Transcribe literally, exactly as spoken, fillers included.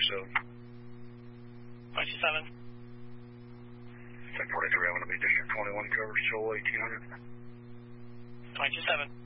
so. Point two seven. ten forty-three, I'm going to be District twenty-one, coverage, total eighteen hundred. Point two seven.